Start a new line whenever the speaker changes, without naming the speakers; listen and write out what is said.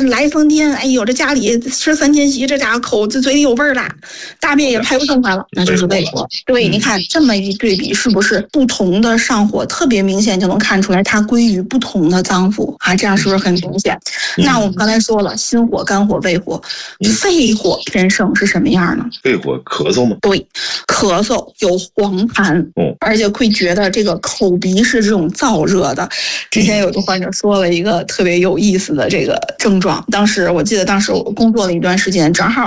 来风天，哎呦，这家里吃3天席，这家伙口子嘴里有味儿了，大便也排不出来了，那就是胃火。对，你看这么一对比，是不是不同的上火特别明显，就能看出来它归于不同的脏腑啊？这样是不是很明显？那我们刚才说了，心火、肝火、胃火，肺火偏盛是什么样呢？
肺火咳嗽吗？
对，咳嗽有黄痰，而且会觉得这个口鼻是这种燥热的。之前有个患者说了一个特别有意思的这个症状，我记得当时我工作了一段时间，正好